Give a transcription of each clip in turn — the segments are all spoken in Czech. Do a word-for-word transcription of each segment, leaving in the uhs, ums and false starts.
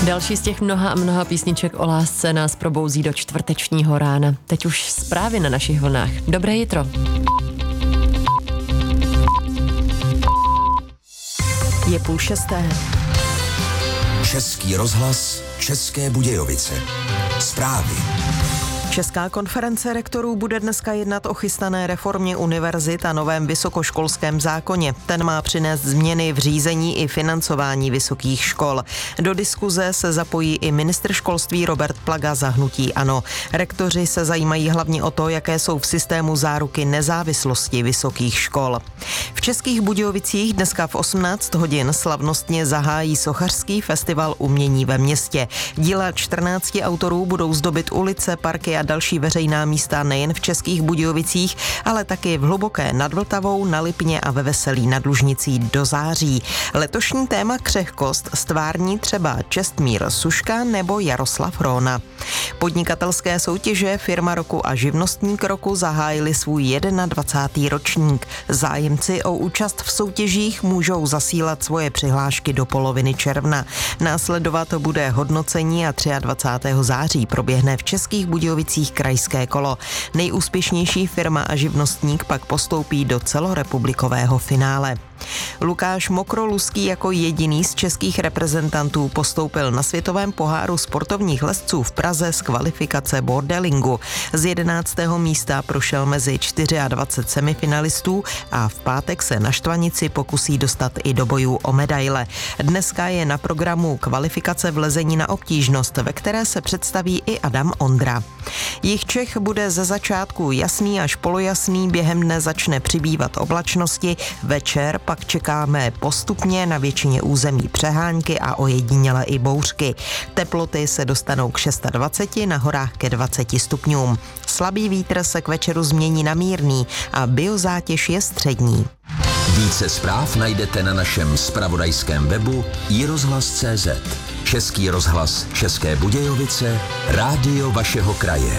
Další z těch mnoha a mnoha písniček o lásce nás probouzí do čtvrtečního rána. Teď už zprávy na našich vlnách. Dobré jitro. Je půl šesté. Český rozhlas, České Budějovice. Zprávy. Česká konference rektorů bude dneska jednat o chystané reformě univerzit a novém vysokoškolském zákoně. Ten má přinést změny v řízení i financování vysokých škol. Do diskuze se zapojí i ministr školství Robert Plaga za hnutí ANO. Rektoři se zajímají hlavně o to, jaké jsou v systému záruky nezávislosti vysokých škol. V Českých Budějovicích dneska v osmnáct hodin slavnostně zahájí sochařský festival umění ve městě. Díla čtrnácti autorů budou zdobit ulice, parky a další veřejná místa nejen v Českých Budějovicích, ale taky v Hluboké nad Vltavou, na Lipně a ve Veselí nad Lužnicí do září. Letošní téma křehkost stvární třeba Čestmír Suška nebo Jaroslav Róna. Podnikatelské soutěže Firma roku a Živnostník roku zahájili svůj dvacátý první ročník. Zájemci o účast v soutěžích můžou zasílat svoje přihlášky do poloviny června. Následovat bude hodnocení a dvacátého třetího září proběhne v Českých Budějovicích krajské kolo. Nejúspěšnější firma a živnostník pak postoupí do celorepublikového finále. Lukáš Mokroluský jako jediný z českých reprezentantů postoupil na světovém poháru sportovních lezců v Praze z kvalifikace bordelingu. Z jedenáctého místa prošel mezi dvacet čtyři semifinalistů a v pátek se na Štvanici pokusí dostat i do bojů o medaile. Dneska je na programu kvalifikace v lezení na obtížnost, ve které se představí i Adam Ondra. Jih Čech bude ze začátku jasný až polojasný, během dne začne přibývat oblačnosti, večer pak čekáme postupně na většině území přehánky a ojediněle i bouřky. Teploty se dostanou k dvaceti šesti, na horách ke dvaceti stupňům. Slabý vítr se k večeru změní na mírný a biozátěž je střední. Více zpráv najdete na našem zpravodajském webu i rozhlas tečka cé zet. Český rozhlas České Budějovice, rádio vašeho kraje.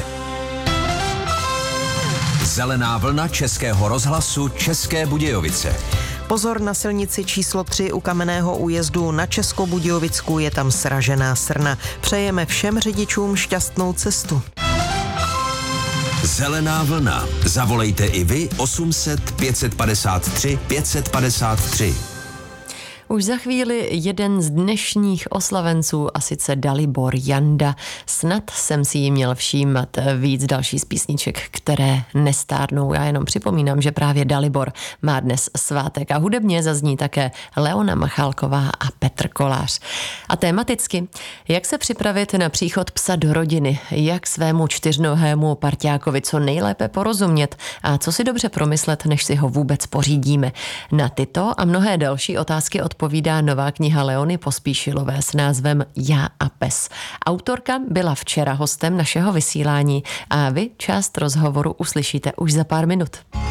Zelená vlna Českého rozhlasu České Budějovice. Pozor na silnici číslo tři u Kamenného újezdu na Českobudějovicku, je tam sražená srna. Přejeme všem řidičům šťastnou cestu. Zelená vlna. Zavolejte i vy osm set pět padesát tři pět padesát tři. Už za chvíli jeden z dnešních oslavenců, a sice Dalibor Janda. Snad jsem si ji měl všímat. Víc další z písniček, které nestárnou. Já jenom připomínám, že právě Dalibor má dnes svátek a hudebně zazní také Leona Machálková a Petr Kolář. A tematicky, jak se připravit na příchod psa do rodiny, jak svému čtyřnohému parťákovi co nejlépe porozumět a co si dobře promyslet, než si ho vůbec pořídíme. Na tyto a mnohé další otázky odpovídá nová kniha Leony Pospíšilové s názvem Já a pes. Autorka byla včera hostem našeho vysílání a vy část rozhovoru uslyšíte už za pár minut.